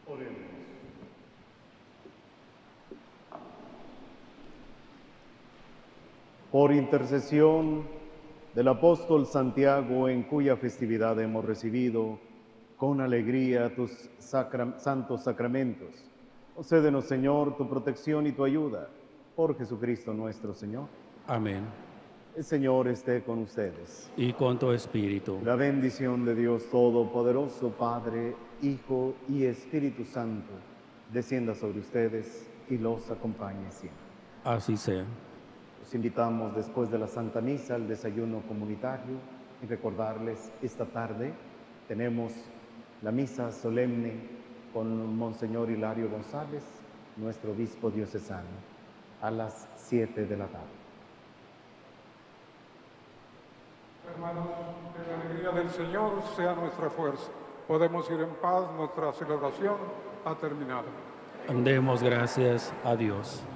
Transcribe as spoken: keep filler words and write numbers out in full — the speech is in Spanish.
Oremos. Por intercesión del apóstol Santiago, en cuya festividad hemos recibido con alegría tus sacra- santos sacramentos, concédenos, Señor, tu protección y tu ayuda, por Jesucristo nuestro Señor. Amén. El Señor esté con ustedes. Y con tu espíritu. La bendición de Dios Todopoderoso, Padre, Hijo y Espíritu Santo, descienda sobre ustedes y los acompañe siempre. Así sea. Los invitamos después de la Santa Misa al desayuno comunitario y recordarles esta tarde tenemos la misa solemne con Monseñor Hilario González, nuestro obispo diocesano, a las siete de la tarde. Hermanos, que la alegría del Señor sea nuestra fuerza. Podemos ir en paz, nuestra celebración ha terminado. Demos gracias a Dios.